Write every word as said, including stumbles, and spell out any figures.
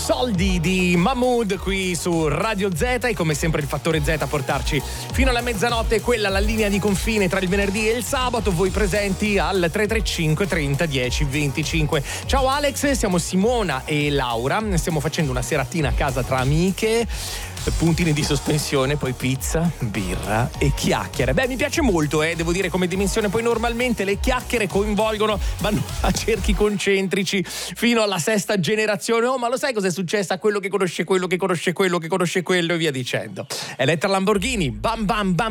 Soldi di Mahmood qui su Radio Z, e come sempre il fattore Z a portarci fino alla mezzanotte, quella la linea di confine tra il venerdì e il sabato. Voi presenti al tre tre cinque trenta dieci venticinque. Ciao Alex, siamo Simona e Laura, stiamo facendo una seratina a casa tra amiche, puntini di sospensione, poi pizza, birra e chiacchiere. Beh, mi piace molto, eh, devo dire, come dimensione. Poi normalmente le chiacchiere coinvolgono, vanno a cerchi concentrici fino alla sesta generazione. Oh, ma lo sai cosa è successo a quello che conosce quello che conosce quello che conosce quello e via dicendo. Elettra Lamborghini, bam bam bam.